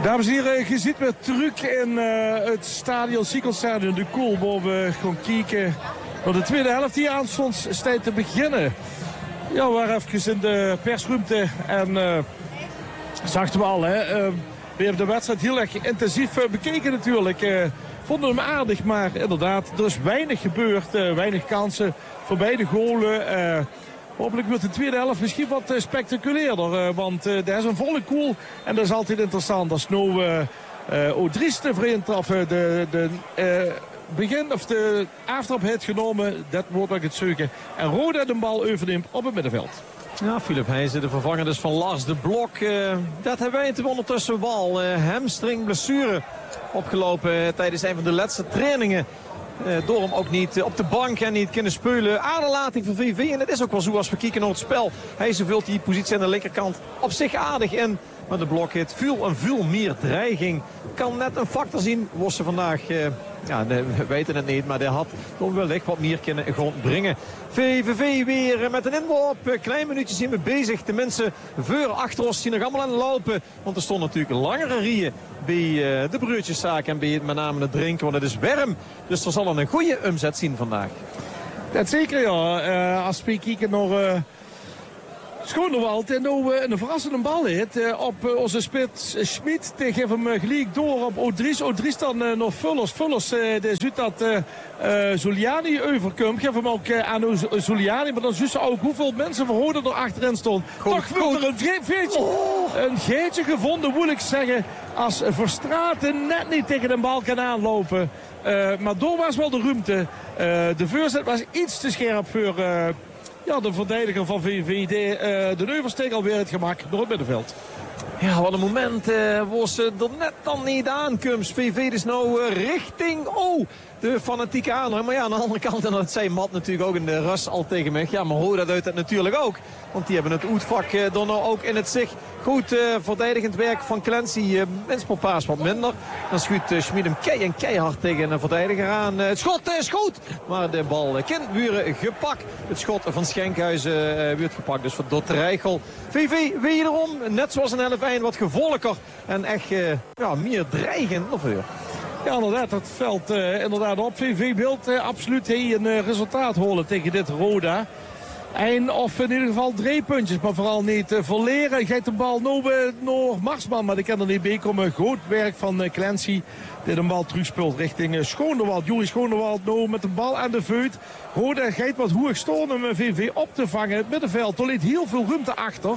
Dames en heren, je ziet weer terug in het stadion, Siekelsstadion de Koel, waar we gaan kijken naar de tweede helft die aanstond tijd te beginnen. Ja, we waren even in de persruimte en zagen we al, hè. We hebben de wedstrijd heel erg intensief bekeken natuurlijk. Vonden hem aardig, maar inderdaad, er is weinig gebeurd. Weinig kansen voor beide golen. Hopelijk wordt de tweede helft misschien wat spectaculairder. Want daar is een volle koel en dat is altijd interessant. Als nou Odries de vriend of de begin of de aftrap heeft genomen, dat wordt ook het zoeken. En Roda de bal overneemt op het middenveld. Ja, Philip Heijzen, de vervanger dus van Lars de Blok. Dat hebben wij het ondertussen wel. Hamstring blessure opgelopen tijdens een van de laatste trainingen. Door hem ook niet op de bank en niet kunnen spelen. Aderlating van VV. En het is ook wel zo als we kijken naar het spel. Heijzen vult die positie aan de linkerkant op zich aardig in. Maar de Blok heeft veel meer dreiging. Kan net een factor zien. Was ze vandaag... we weten het niet, maar hij had toch wellicht wat meer kunnen gewoon brengen. VVV weer met een inworp. Klein minuutje zien we bezig. De mensen voor achter ons zien nog allemaal aan het lopen. Want er stond natuurlijk langere rieën bij de broertjeszaak en bij met name het drinken. Want het is warm. Dus er zal een goede omzet zien vandaag. Dat zeker, ja. Als we kijken naar... Schoonewald en nou een verrassende bal heeft op onze spits Schmid. Die geeft hem gelijk door op Odries. Odries dan nog Vullers. Vullers die ziet dat Zuliani overkomt. Geef hem ook aan Zuliani. Maar dan zien ze ook hoeveel mensen voor Roda er achterin stonden. Toch wordt er een geetje gevonden, moet ik zeggen. Als Verstraeten net niet tegen de bal kan aanlopen. Maar door was wel de ruimte. De voorzet was iets te scherp voor... de verdediger van VVD, de Neuversteek alweer het gemak door het middenveld. Ja, wat een moment was er net dan niet aankomst. VV is nou richting de fanatieke aanhang. Maar ja, aan de andere kant, en dat zei Matt natuurlijk ook in de rust al tegen mij. Ja, maar Roda doet dat natuurlijk ook. Want die hebben het oetvak dan nou ook in het zicht. Goed verdedigend werk van Clancy. Winspelpaas wat minder. Dan schuurt Schmid hem keihard tegen een verdediger aan. Het schot is goed. Maar de bal wordt gepakt. Het schot van Schenkhuizen wordt gepakt. Dus door Treichel. VV wederom, net zoals een 11-1, wat gevolger. En echt meer dreigend nog weer. Ja, inderdaad, dat veld inderdaad op. VV wil absoluut een resultaat holen tegen dit Roda. Of in ieder geval 3 puntjes, maar vooral niet verleren. Geeft de bal nog Marsman, maar die kan er niet bij komen. Goed werk van Clancy. Die de bal terugspeelt richting Schoonewald. Joris Schoonewald nou met de bal aan de voet. Roda gaat wat hoog staan om VV op te vangen. Het middenveld, er ligt heel veel ruimte achter.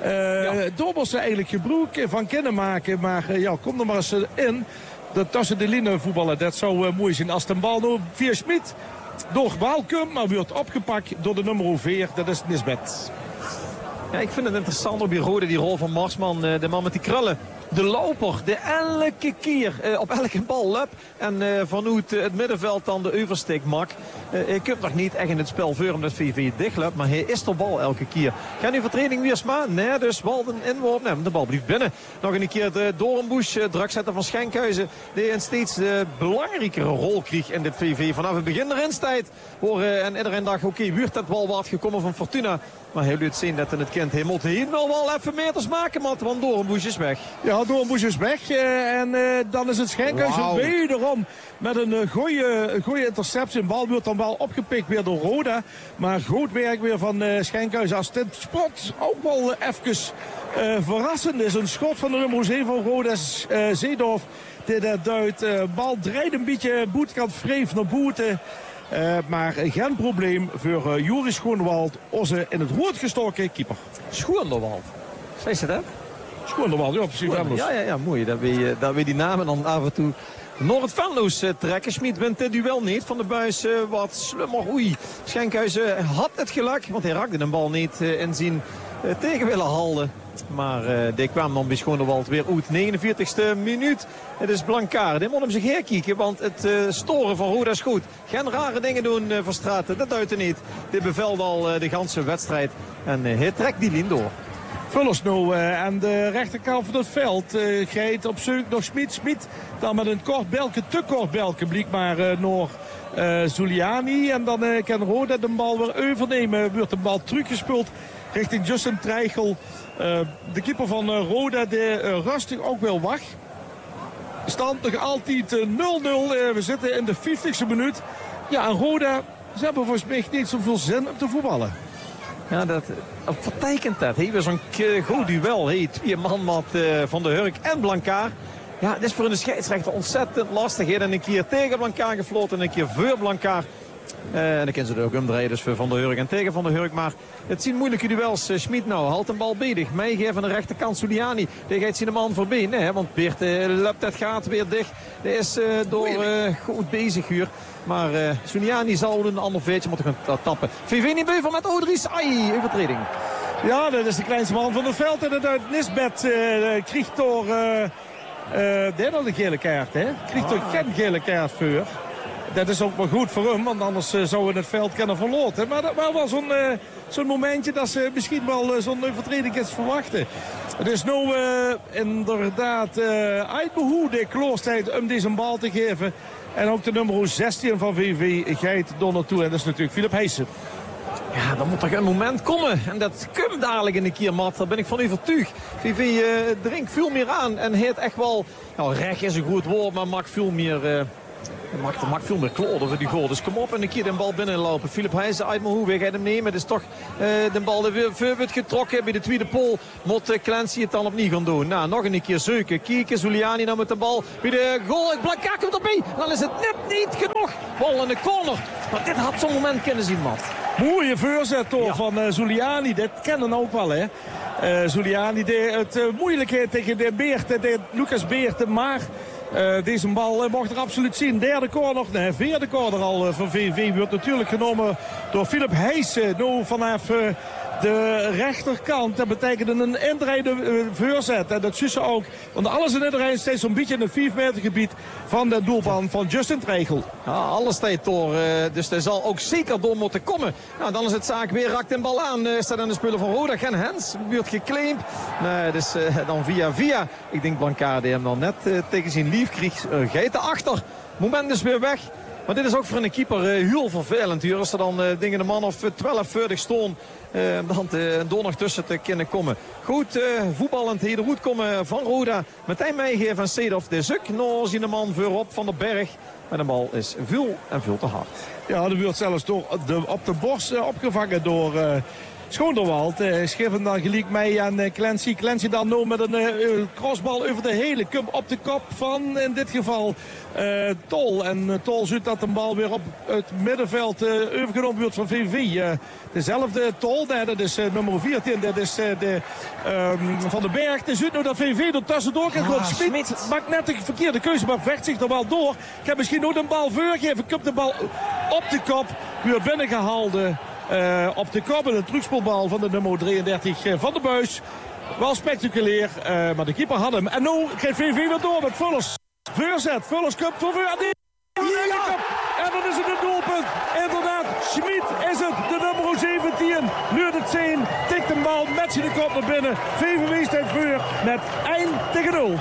Dobels eigenlijk gebruik van kunnen maken. Maar kom er maar eens in. Dat tussen de lijnen voetballen, dat zou mooi zijn. Als de bal nou via Schmid door Waalkum, maar wordt opgepakt door de nummer 4. Dat is Nisbet. Ja, ik vind het interessant op die Roda, die rol van Marsman. De man met die krullen. De loper, de elke keer op elke bal loopt. En vanuit het middenveld dan de oversteek mak. Ik heb nog niet echt in het spel voor omdat VV dicht loopt. Maar hij is de bal elke keer. Gaan nu vertreding weer sma? Nee, dus bal een inworp. Nee, de bal blijft binnen. Nog een keer de Doornbusch, drukzetter van Schenkhuizen. Die een steeds belangrijkere rol kreeg in dit VV. Vanaf het begin erin tijd. En iedereen dacht, oké, wordt dat bal wat gekomen van Fortuna. Maar hij doet zien dat het kind helemaal nog wel even meters maken. Want Doornbusch is weg. Ja, Doornbusch is weg. En dan is het Schenkhuizen wederom met een goede interceptie. De bal wordt dan wel opgepikt weer door Roda. Maar goed werk weer van Schenkhuizen. Als dit spot ook wel even verrassend is. Een schot van de nummer 7 van Roda, Zeedorf. Dit duidt. Bal draait een beetje boetkant vreef naar boete. Maar geen probleem voor Joris Schoonewald. Onze in het rood gestoken keeper. Schoonewald. Zei ze dat? Schoonewald, ja precies. Ja, mooi. Dat we die namen dan af en toe nog het Venloos trekken. Schmid wint dit duel niet. Van de Buis wat slummer. Oei. Schenkhuizen had het geluk. Want hij raakte de bal niet in zijn tegen willen halen. Maar die kwam dan bij Schoonewald weer uit. 49e minuut. Het is Blankaar. Die moet hem zich herkijken. Want het storen van Roda is goed. Geen rare dingen doen voor Straten. Dat duidt er niet. Dit bevelt al de ganse wedstrijd. En hij trekt die lijn door. Vullers nou aan de rechterkant van het veld. Geit op zoek nog Schmid. Dan met een te kort belke bliek maar nog Zuliani. En dan kan Roda de bal weer overnemen. Wordt de bal teruggespeeld richting Justin Treichel. De keeper van Roda, de rustig ook wel wacht. stand nog altijd 0-0. We zitten in de 50ste minuut. Ja, en Roda, ze hebben volgens mij niet zoveel zin om te voetballen. Ja, dat vertekent dat. Hey, weer zo'n goed duel. Hey, 2 man met Van der Hurk en Blankaar. Ja, het is voor een scheidsrechter ontzettend lastig. En een keer tegen Blankaar gefloten en een keer voor Blankaar. En dan kunnen ze er ook omdraaien, dus voor Van der Hurk en tegen Van der Hurk. Maar het zien moeilijke duels. Schmid nou, haalt een bal bedig. Meegeven aan de rechterkant Suliani. Die gaat zien de man voorbij. Nee, want Beert loopt het gaat weer dicht. Die is goed bezig hier. Maar Suliani zal een ander veetje moeten gaan tappen. VV niet beuvel met Odries. Ai, overtreding. Ja, dat is de kleinste man van het veld. En het uit Nisbet krijgt door... dit al de gele kaart, hè? Krijgt toch geen gele kaart voor. Dat is ook wel goed voor hem, want anders zouden we het veld kunnen verloten. Maar dat was wel zo'n momentje dat ze misschien wel zo'n overtreding is verwachten. Het is nu inderdaad Aitbehoe de kloorstijd om deze bal te geven. En ook de nummer 16 van VV geit door naartoe. En dat is natuurlijk Philip Heijsen. Ja, dan moet er een moment komen. En dat komt dadelijk in een keer, Matt. Daar ben ik van overtuigd. VV drinkt veel meer aan. En heeft echt wel... Nou, recht is een goed woord, maar maakt veel meer... Maakt veel meer kloor voor die goal. Dus kom op en een keer de bal binnenlopen. Philip Heijsen uit mijn hoe gaat hem nemen. Het is toch de bal weer wordt getrokken bij de tweede pol. Moet Clancy het dan opnieuw gaan doen. Nou, nog een keer zoeken. Kieken, Zuliani nou met de bal. Bij de goal. Blankaar komt erbij. Dan is het net niet genoeg. Bal in de corner. Maar dit had zo'n moment kunnen zien, Matt. Mooie voorzet toch van Zuliani. Dat kennen ook wel, hè. Zuliani deed het moeilijkheid tegen de Beert. Deed Lucas Beert. Maar... deze bal mocht er absoluut zien. Derde corner, nee, vierde corner al van VV. Wordt natuurlijk genomen door Philip Heijsen. Nu vanaf de rechterkant. Dat betekent een indraaide voorzet. En dat zie je ook. Want alles in indraaien steeds zo'n beetje in het 5 meter gebied van de doelbaan van Justin Tregel. Ja, alles staat door. Dus hij zal ook zeker door moeten komen. Nou, dan is het zaak weer. Raakt een bal aan. Staat aan de spullen van Roda. Geen hands. Wordt geclaimd. Nee, dus dan via. Ik denk Blankaar die hem dan net tegen zijn lief kreeg. Geit erachter. Moment is weer weg. Maar dit is ook voor een keeper heel vervelend hier. Als er dan dingen de man of 12 voordig stoon. Dan door nog tussen te kunnen komen. Goed voetballend hier de route komen van Roda. Meteen meegeven van Seedorf de Zuk. Nou zien de man voorop van de Berg. Maar de bal is veel en veel te hard. Ja, de wordt zelfs op de borst opgevangen door... Schoonderwald schreef hem dan gelijk mee aan Clancy. Clancy dan nu met een crossbal over de hele op de kop van in dit geval Tol. En Tol ziet dat de bal weer op het middenveld overgenomen wordt van VV. Dezelfde Tol, dat is nummer 14, dat is Van den Berg. Je ziet nu dat VV er tussendoor kan gaan. Schmid maakt net de verkeerde keuze, maar vecht zich er wel door. Ik heb misschien nog een bal voorgegeven. Ik heb de bal op de kop weer binnengehaald. Op de kop en een terugspoelbal van de nummer 33 van de Buis. Wel spectaculair, maar de keeper had hem. En nu geeft VV weer door met Vullers. Voorzet, Vullers komt voor Vullers. Ja. En dan is het een doelpunt. Inderdaad, Schmid is het, de nummer 17. Nu het zijn, tikt de bal met zijn kop naar binnen. VV staat voor met 1-0.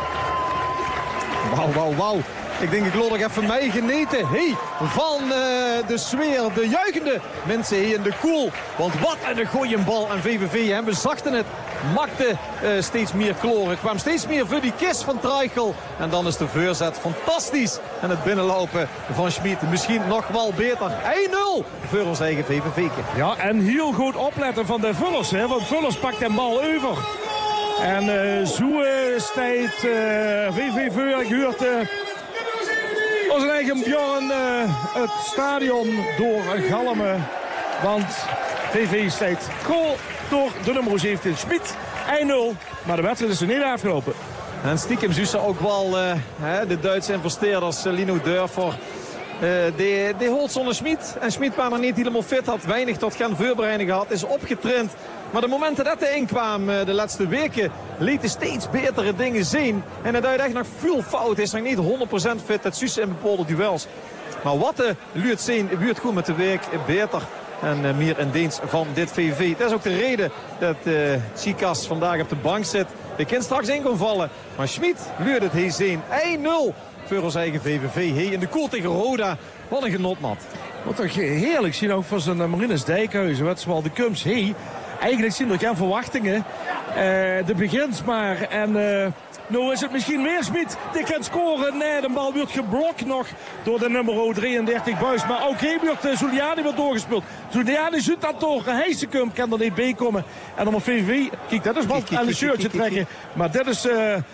Wauw. Ik denk ik wil nog even mee genieten van de sfeer, de juichende mensen hier in de koel. Want wat een goeie bal aan VVV. We zachten het, makte steeds meer kloren. Het kwam steeds meer voor die kist van Treichel. En dan is de voorzet fantastisch. En het binnenlopen van Schmid misschien nog wel beter. 1-0 voor ons eigen VVV. Ja, en heel goed opletten van de Vullers. Hè, want Vullers pakt de bal over. En zo staat VV gehuurd... Onze eigen Bjorn het stadion door galmen. Want VV staat goal door de nummer 17 Schmid. 1-0. Maar de wedstrijd is er niet afgelopen. En stiekem zussen ook wel de Duitse investeerders Lino Dörfer. Die holt zonder Schmid. En Schmid kwam er niet helemaal fit. Had weinig tot geen voorbereiding gehad. Is opgetraind. Maar de momenten dat hij inkwam de laatste weken lieten steeds betere dingen zien. En het echt nog veel fout. Is nog niet 100% fit. Het zussen in bepaalde duels. Maar wat de luurt zien, buurt goed met de week. Beter en meer in dienst van dit VV. Dat is ook de reden dat Tsikas vandaag op de bank zit. De kind straks in kon vallen. Maar Schmid luurt het hier zien. 1-0 voor ons eigen VVV. In de koel tegen Roda. Wat een genot, Mat. Wat toch heerlijk zien ook voor zijn Marinus Dijkhuizen. Wat zoal de Kums. Eigenlijk zien er geen verwachtingen. De begint maar. En Nu is het misschien weer Smit. Die kan scoren. Nee, de bal wordt geblokt nog door de nummer 33 Buis. Maar ook hier wordt Zuliani weer doorgespeeld. Zuliani zit dat toch. Heisekum kan er niet bij komen. En dan op VVV. Kijk, dat is wat aan een shirtje trekken. Maar dit is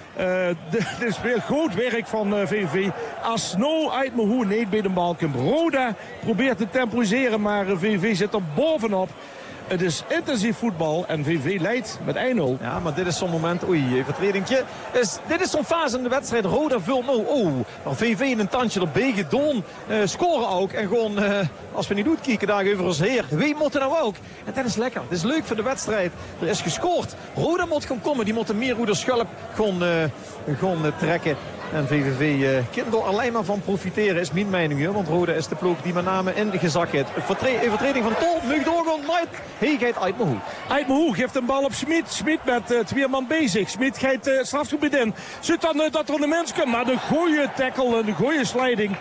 weer groot werk van VVV. Als Snow uit mijn hoe niet bij de bal komt. Roda probeert te temporiseren, maar VVV zit er bovenop. Het is intensief voetbal en VVV leidt met 1-0. Ja, maar dit is zo'n moment. Oei, vertredingje. Dit is zo'n fase in de wedstrijd. Roda vult nou. Maar VVV in een tandje erbij gedaan. Scoren ook. En gewoon, als we niet doen, kijken daar over ons heer. Wie moet er nou ook? En dat is lekker. Het is leuk voor de wedstrijd. Er is gescoord. Roda moet gaan komen. Die moet een meerhoeder schulp gewoon trekken. En VVV kan er alleen maar van profiteren, is mijn mening. Want Roda is de ploeg die met name ingezakt heeft. Vertreding van Tol, nu doorgaan, maar hij gaat uit Mehoe. Uit Mehoe geeft een bal op Smit. Smit met 2 man bezig. Smit gaat het strafgebied in. Zit dan dat er een mens komt. Maar de goede tackle, de goede sliding.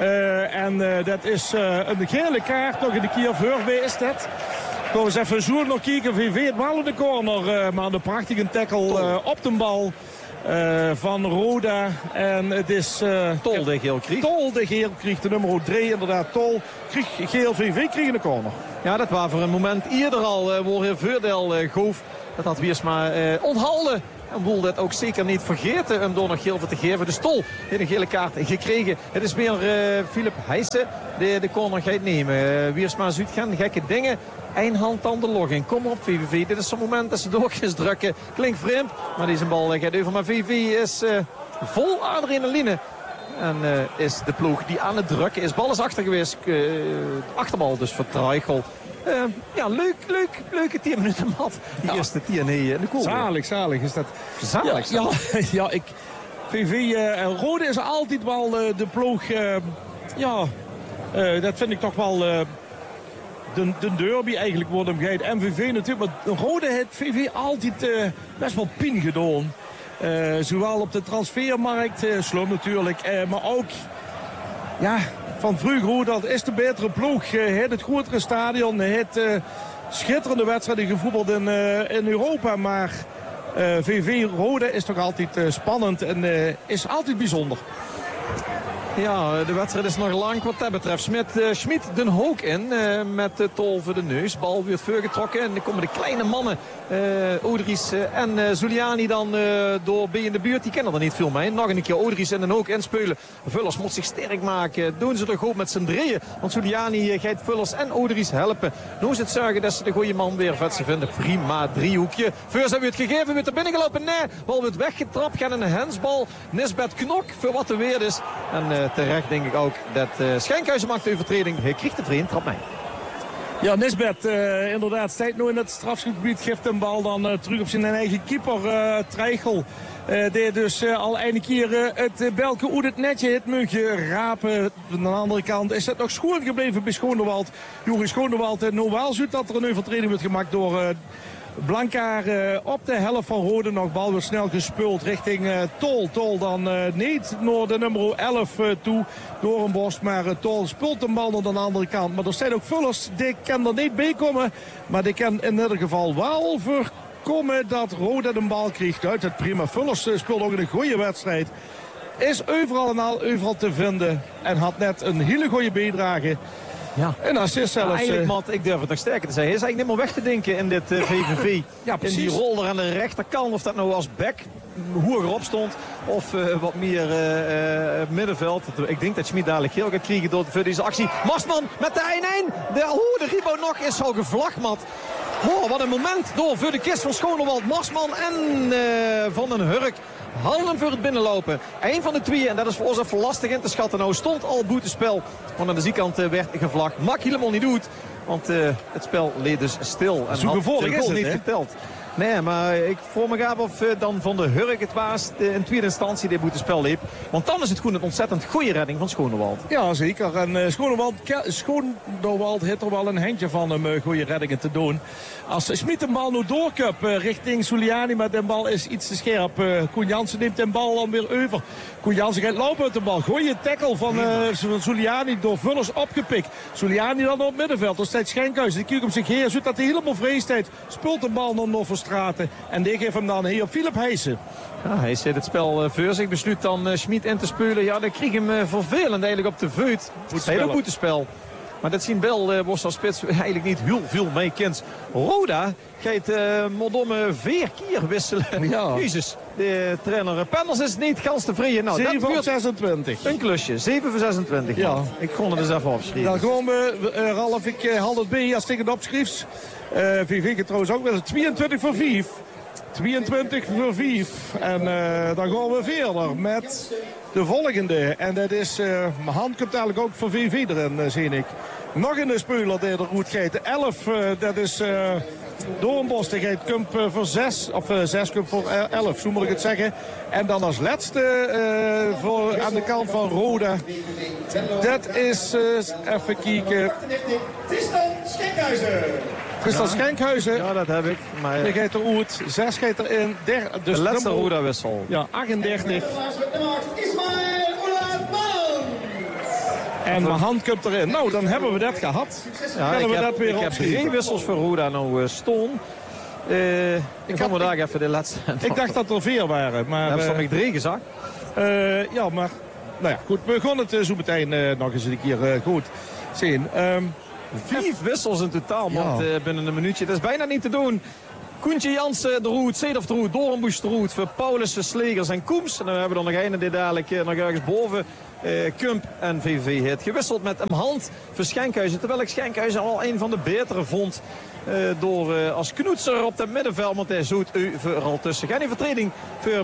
Dat is een gele kaart. Nog in de keer voor is dat. Gaan we eens even zo nog kijken. VV het wel in de corner. Maar een prachtige tackle op de bal. Van Roda. En het is Tol de geel kreeg. Tol de geel kreeg de nummer 3 inderdaad. Tol kreeg geel, VV kreeg in de corner. Ja, dat was voor een moment eerder al waar Veurdel goof. Dat had Wiersma onthouden. En wil dat ook zeker niet vergeten om door nog geel voor te geven. Dus Tol heeft een gele kaart gekregen. Het is meer Philip Heijsen die de corner gaat nemen. Wiersma ziet gaan gekke dingen. Eén hand aan de log in. Kom op VVV. Dit is zo'n moment dat ze doortjes drukken. Klinkt vreemd. Maar deze bal gaat over. Maar VVV is vol adrenaline. En is de ploeg die aan het drukken is. Bal is achter geweest. Achterbal dus voor Treichel. Ja, leuke 10 minuten mat. Die eerste 10 in de koel. Zalig is dat. Zalig. Ja, VV en Rode is altijd wel de ploeg. Dat vind ik toch wel de derby eigenlijk wordt hem geheid. MVV natuurlijk, maar Rode heeft VV altijd best wel pin gedaan. Zowel op de transfermarkt, Slum natuurlijk, maar ook van vroeger dat is de betere ploeg. Het grotere stadion, het schitterende wedstrijden gevoetbald in Europa, maar VV Rode is toch altijd spannend en is altijd bijzonder. Ja, de wedstrijd is nog lang wat dat betreft. Schmid den Hoek in met Tol voor de neus. Bal weer voorgetrokken en dan komen de kleine mannen. Odries en Zuliani dan door B in de buurt. Die kennen er niet veel mee. Nog een keer Odries en den Hoek inspelen. Vullers moet zich sterk maken. Doen ze er goed met z'n drieën. Want Zuliani gaat Vullers en Odries helpen. Nu is het zorgen dat ze de goede man weer vet ze vinden. Prima driehoekje. Vullers hebben we het gegeven. Wordt er binnengelopen. Nee, bal wordt weggetrapt. Gaat in een hensbal. Nisbet Knok voor wat er weer is. En terecht denk ik ook dat Schenkhuizen maakt de overtreding. Hij krijgt de vreemd, trap mij. Ja, Nisbet inderdaad staat nu in het strafschopgebied. Geeft een bal dan terug op zijn eigen keeper Treichel. Die dus al een keer het belke uit het netje het mugje rapen. Aan de andere kant is het nog schoon gebleven bij Schoonewald. Joris Schoonewald en Noël ziet dat er een overtreding wordt gemaakt door Blankaar op de helft van Rode. Nog bal weer snel gespeeld richting Tol. Tol dan niet naar de nummer 11 toe. Door een borst. Maar Tol speelt de bal naar de andere kant. Maar er zijn ook Vullers. Die kan er niet bij komen. Maar die kan in ieder geval wel voorkomen dat Rode de bal krijgt. Uit het prima. Vullers speelt ook een goede wedstrijd. Is overal te vinden. En had net een hele goede bijdrage. Ja. En assist zelfs. Ja, eigenlijk, Matt, ik durf het nog sterker te zeggen. Hij is eigenlijk niet meer weg te denken in dit VVV. Ja, in die rol er aan de rechterkant. Of dat nou als back hoger op stond. Of wat meer middenveld. Ik denk dat Schmid dadelijk geel gaat krijgen voor deze actie. Marsman met de 1-1. De rebound nog is al gevlagd, Matt. Oh, wat een moment door voor de kist van Schonewald. Marsman en Van den Hurk. Handen voor het binnenlopen. Eén van de twee. En dat is voor ons even lastig in te schatten. Nou stond al boetespel. Want aan de zijkant werd gevlagd. Mag helemaal niet doet. Want het spel leed dus stil. En zo gevolg is het niet geteld. Nee, maar ik vroeg me af of dan Van de Hurk het was in tweede instantie die boetespel liep. Want dan is het gewoon een ontzettend goede redding van Schonewald. Ja, zeker. En Schonewald heeft er wel een handje van om goede reddingen te doen. Als Schmid de bal nu doorkupt richting Zuliani, maar de bal is iets te scherp. Koen Jansen neemt de bal dan weer over. Koen Jansen gaat lopen uit de bal. Goeie tackle van Zuliani door Vullers opgepikt. Zuliani dan op middenveld. Er staat Schenkhuizen. Die kijkt op zich heen. Zodat hij helemaal vrij staat. Speelt de bal dan nog voor Straten. En die geeft hem dan hier op Philip Heijsen. Ja, hij zet het spel voor zich. Besluit dan Schmid in te spelen. Ja, dan kreeg hem vervelend eigenlijk op de voet. Hele boetespel. Maar dat zien wel was als spits eigenlijk niet heel veel mee kent. Roda gaat Moldome 4 keer wisselen. Ja. Jezus, de trainer Penders is niet gans tevreden. Nou, 7 voor 26. Een klusje, 7 voor 26. Ja. Ik kon het dus even opschrijven. Dan gaan we, Ralf, ik haal het bij als ik het opschrijf. VV gaat trouwens ook wel 22 voor 5. 22 voor 5. En dan gaan we verder met de volgende. En dat is, mijn hand komt eigenlijk ook voor VV erin, zie ik. Nog een speler die er goed gaat. 11, dat is Doornbos. Die gaat kump voor 6. Of 6 kump voor 11, zo moet ik het zeggen. En dan als laatste aan de kant van Roda. Dat is, even kijken. Tristan Schenkhuizen. Ja, dat heb ik. Maar die gaat er uit. 6 gaat erin. Dus de laatste Roda-wissel. Ja, 38. En mijn hand komt erin. Nou, dan hebben we dat gehad. Ja, ik heb 3 wissels voor Roda nou stoon. Ik ga daar even de laatste. Ik dacht dat er 4 waren. Maar heb ik 3 gezegd. Ja, maar nou ja, goed. We gaan het zo meteen nog eens een keer goed zien. 5 wissels in totaal, binnen een minuutje. Dat is bijna niet te doen. Koentje Jansen de Roet, Seedorf de Roet, Doornbusch de Roet voor Paulussen, Slegers en Koems. En dan hebben we er nog een die dadelijk nog ergens boven Kump en VV heeft gewisseld met een hand voor Schenkhuizen. Terwijl ik Schenkhuizen al een van de betere vond door als knoetser op het middenveld. Want hij zoet u vooral tussen. Geen vertreding voor